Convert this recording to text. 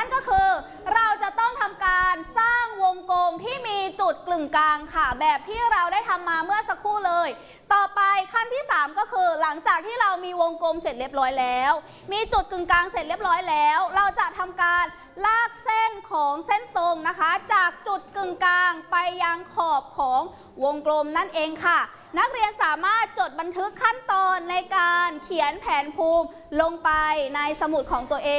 นั่นก็คือเราจะต้องทำการสร้างวงกลมที่มีจุดกึ่งกลางค่ะแบบที่เราได้ทำมาเมื่อสักครู่เลยต่อไปขั้นที่3ก็คือหลังจากที่เรามีวงกลมเสร็จเรียบร้อยแล้วมีจุดกึ่งกลางเสร็จเรียบร้อยแล้วเราจะทำการลากเส้นของเส้นตรงนะคะจากจุดกึ่งกลางไปยังขอบของวงกลมนั่นเองค่ะนักเรียนสามารถจดบันทึกขั้นตอนในการเขียนแผนภูมิลงไปในสมุดของตัวเอง